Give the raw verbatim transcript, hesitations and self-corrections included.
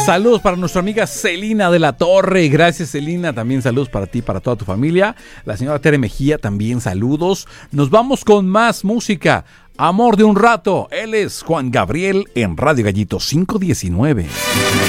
Saludos para nuestra amiga Celina de la Torre. Gracias, Celina. También saludos para ti, para toda tu familia. La señora Tere Mejía, también saludos. Nos vamos con más música. Amor de un rato. Él es Juan Gabriel en Radio Gallito cinco diecinueve.